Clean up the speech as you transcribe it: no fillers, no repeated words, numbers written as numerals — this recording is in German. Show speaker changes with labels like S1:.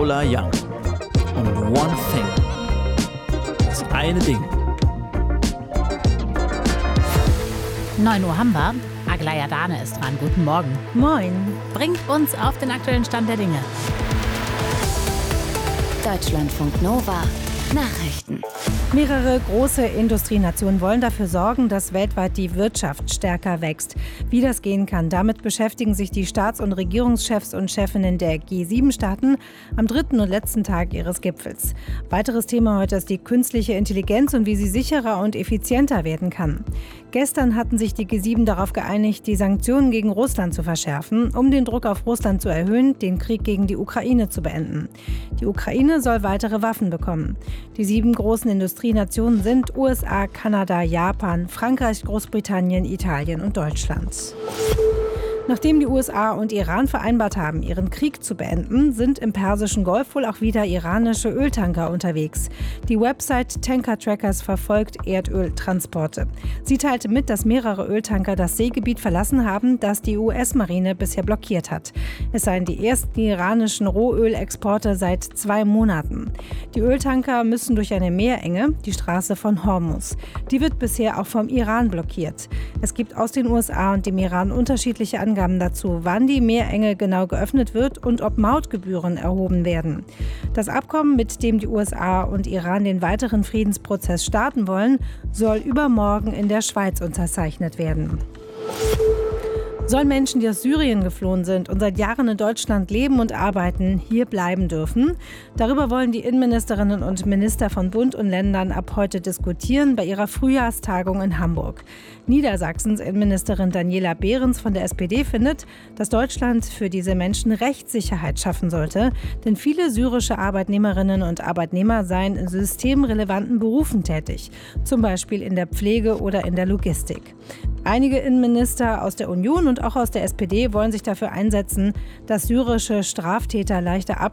S1: Lola Young. Und One Thing. Das eine Ding.
S2: 9 Uhr haben wir. Aglaya Dane ist dran. Guten Morgen.
S3: Moin.
S2: Bringt uns auf den aktuellen Stand der Dinge.
S4: Deutschlandfunk Nova. Nachrichten.
S3: Mehrere große Industrienationen wollen dafür sorgen, dass weltweit die Wirtschaft stärker wächst. Wie das gehen kann, damit beschäftigen sich die Staats- und Regierungschefs und Chefinnen der G7-Staaten am dritten und letzten Tag ihres Gipfels. Weiteres Thema heute ist die künstliche Intelligenz und wie sie sicherer und effizienter werden kann. Gestern hatten sich die G7 darauf geeinigt, die Sanktionen gegen Russland zu verschärfen, um den Druck auf Russland zu erhöhen, den Krieg gegen die Ukraine zu beenden. Die Ukraine soll weitere Waffen bekommen. Die 7 großen Industrienationen sind USA, Kanada, Japan, Frankreich, Großbritannien, Italien und Deutschland. Nachdem die USA und Iran vereinbart haben, ihren Krieg zu beenden, sind im Persischen Golf wohl auch wieder iranische Öltanker unterwegs. Die Website Tanker Trackers verfolgt Erdöltransporte. Sie teilte mit, dass mehrere Öltanker das Seegebiet verlassen haben, das die US-Marine bisher blockiert hat. Es seien die ersten iranischen Rohölexporte seit 2 Monaten. Die Öltanker müssen durch eine Meerenge, die Straße von Hormuz. Die wird bisher auch vom Iran blockiert. Es gibt aus den USA und dem Iran unterschiedliche Angaben dazu, wann die Meerenge genau geöffnet wird und ob Mautgebühren erhoben werden. Das Abkommen, mit dem die USA und Iran den weiteren Friedensprozess starten wollen, soll übermorgen in der Schweiz unterzeichnet werden. Sollen Menschen, die aus Syrien geflohen sind und seit Jahren in Deutschland leben und arbeiten, hier bleiben dürfen? Darüber wollen die Innenministerinnen und Minister von Bund und Ländern ab heute diskutieren bei ihrer Frühjahrstagung in Hamburg. Niedersachsens Innenministerin Daniela Behrens von der SPD findet, dass Deutschland für diese Menschen Rechtssicherheit schaffen sollte, denn viele syrische Arbeitnehmerinnen und Arbeitnehmer seien in systemrelevanten Berufen tätig, zum Beispiel in der Pflege oder in der Logistik. Einige Innenminister aus der Union und auch aus der SPD wollen sich dafür einsetzen, dass syrische Straftäter leichter